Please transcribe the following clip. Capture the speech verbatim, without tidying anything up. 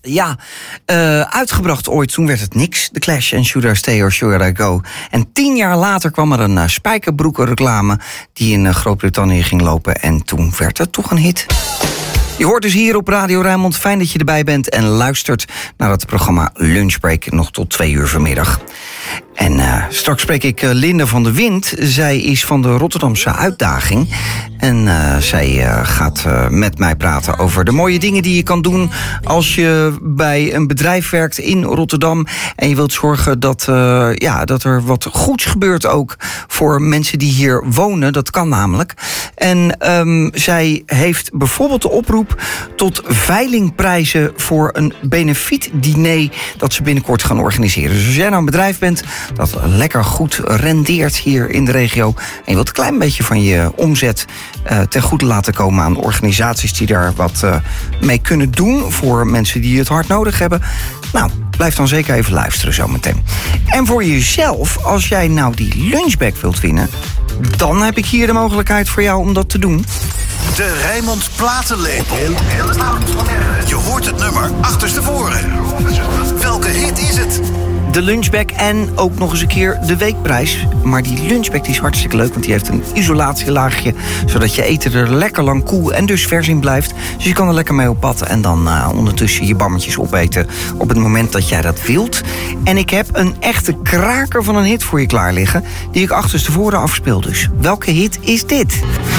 Ja, uh, uitgebracht ooit, toen werd het niks. The Clash en Should I Stay or Should I Go. En tien jaar later kwam er een uh, spijkerbroekenreclame die in uh, Groot-Brittannië ging lopen. En toen werd het toch een hit. Je hoort dus hier op Radio Rijnmond. Fijn dat je erbij bent en luistert naar het programma Lunchbreak nog tot twee uur vanmiddag. En uh, straks spreek ik uh, Linde van der Wind. Zij is van de Rotterdamse Uitdaging. En uh, zij uh, gaat uh, met mij praten over de mooie dingen die je kan doen als je bij een bedrijf werkt in Rotterdam. En je wilt zorgen dat, uh, ja, dat er wat goeds gebeurt ook voor mensen die hier wonen. Dat kan namelijk. En um, zij heeft bijvoorbeeld de oproep tot veilingprijzen voor een benefietdiner dat ze binnenkort gaan organiseren. Dus als jij nou een bedrijf bent dat lekker goed rendeert hier in de regio en je wilt een klein beetje van je omzet uh, ten goede laten komen aan organisaties die daar wat uh, mee kunnen doen voor mensen die het hard nodig hebben. Nou, blijf dan zeker even luisteren zometeen. En voor jezelf, als jij nou die lunchbag wilt winnen, dan heb ik hier de mogelijkheid voor jou om dat te doen. De Rijnmond Platenlepel. Je hoort het nummer achterstevoren. Welke hit is het? De lunchbag en ook nog eens een keer de weekprijs. Maar die lunchbag die is hartstikke leuk, want die heeft een isolatielaagje, zodat je eten er lekker lang koel en dus vers in blijft. Dus je kan er lekker mee op pad en dan uh, ondertussen je bammetjes opeten op het moment dat jij dat wilt. En ik heb een echte kraker van een hit voor je klaar liggen, die ik achterstevoren afspeel dus. Welke hit is dit?